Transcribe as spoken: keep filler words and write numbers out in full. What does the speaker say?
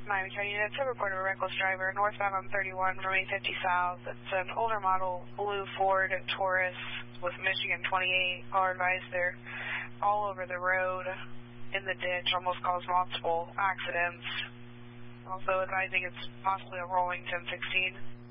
Miami County units have reported a reckless driver northbound on thirty-one from eight fifty south. It's an older model blue Ford Taurus with Michigan twenty-eight. All advised they're all over the road in the ditch, almost caused multiple accidents. Also advising it's possibly a rolling ten sixteen.